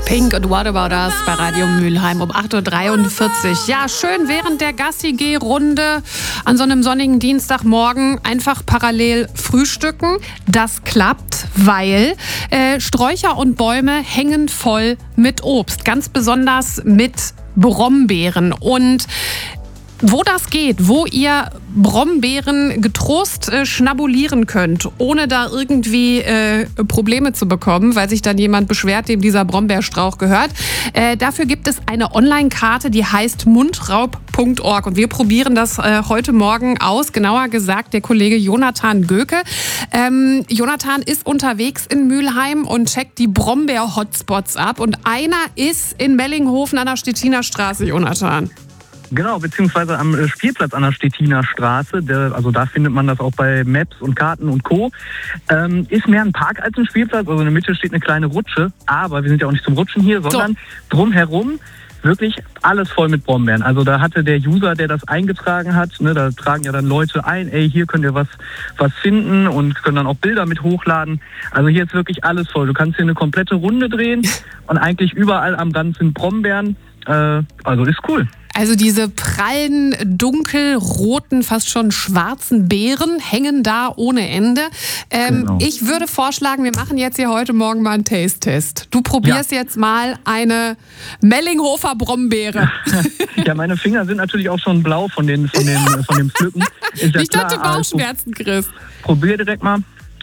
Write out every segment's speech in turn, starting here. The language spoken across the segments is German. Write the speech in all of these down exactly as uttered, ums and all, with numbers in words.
Pink und What About Us bei Radio Mülheim um acht Uhr dreiundvierzig. Ja, schön während der Gassi-Geh-Runde an so einem sonnigen Dienstagmorgen einfach parallel frühstücken. Das klappt, weil äh, Sträucher und Bäume hängen voll mit Obst. Ganz besonders mit Brombeeren. Und wo das geht, wo ihr Brombeeren getrost äh, schnabulieren könnt, ohne da irgendwie äh, Probleme zu bekommen, weil sich dann jemand beschwert, dem dieser Brombeerstrauch gehört. Äh, dafür gibt es eine Online-Karte, die heißt mundraub punkt org. Und wir probieren das äh, heute Morgen aus. Genauer gesagt, der Kollege Jonathan Göke. Ähm, Jonathan ist unterwegs in Mülheim und checkt die Brombeer-Hotspots ab. Und einer ist in Mellinghofen an der Stettiner Straße, Jonathan. Genau, beziehungsweise am Spielplatz an der Stettiner Straße. Der, also da findet man das auch bei Maps und Karten und Co. Ähm, ist mehr ein Park als ein Spielplatz. Also in der Mitte steht eine kleine Rutsche. Aber wir sind ja auch nicht zum Rutschen hier, sondern so. drumherum wirklich alles voll mit Brombeeren. Also da hatte der User, der das eingetragen hat, ne, da tragen ja dann Leute ein, ey, hier könnt ihr was, was finden und können dann auch Bilder mit hochladen. Also hier ist wirklich alles voll. Du kannst hier eine komplette Runde drehen und eigentlich überall am Rand sind Brombeeren. Äh, also ist cool. Also diese prallen, dunkelroten, fast schon schwarzen Beeren hängen da ohne Ende. Ähm, genau. Ich würde vorschlagen, wir machen jetzt hier heute Morgen mal einen Taste-Test. Du probierst ja. jetzt mal eine Mellinghofer Brombeere. Ja, meine Finger sind natürlich auch schon blau von, den, von, den, von dem Pflücken. Ist ja Nicht, dass du Bauchschmerzen kriegst. Probier direkt mal.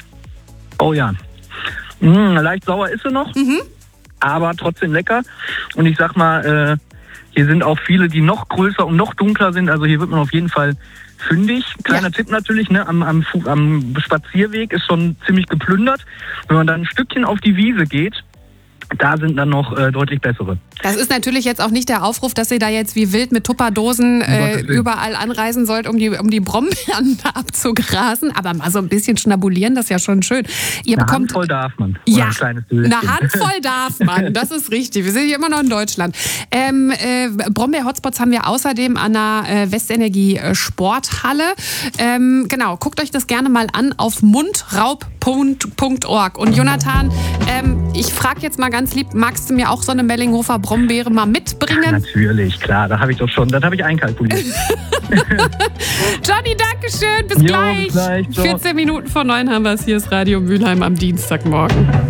Oh ja. Mmh, leicht sauer ist sie noch, mhm. aber trotzdem lecker. Und ich sag mal, äh, hier sind auch viele, die noch größer und noch dunkler sind. Also hier wird man auf jeden Fall fündig. Kleiner ja. Tipp natürlich, ne, am, am, am Spazierweg ist schon ziemlich geplündert. Wenn man dann ein Stückchen auf die Wiese geht, da sind dann noch äh, deutlich bessere. Das ist natürlich jetzt auch nicht der Aufruf, dass ihr da jetzt wie wild mit Tupperdosen äh, überall anreisen sollt, um die, um die Brombeeren da abzugrasen. Aber mal so ein bisschen schnabulieren, das ist ja schon schön. Ihr eine bekommt, Handvoll darf man. Ja, ein kleines Döschen. Eine Handvoll darf man, das ist richtig. Wir sind hier immer noch in Deutschland. Ähm, äh, Brombeer-Hotspots haben wir außerdem an der äh, Westenergie Sporthalle. Ähm, genau, guckt euch das gerne mal an auf mundraub punkt org. Und Jonathan, ähm, ich frage jetzt mal ganz lieb, magst du mir auch so eine Mellinghofer Brombeere mal mitbringen? Ja, natürlich, klar, da habe ich doch schon, das habe ich einkalkuliert. Johnny, danke schön, bis jo, gleich. Bis gleich. vierzehn Minuten vor neun haben wir es, hier ist Radio Mülheim am Dienstagmorgen.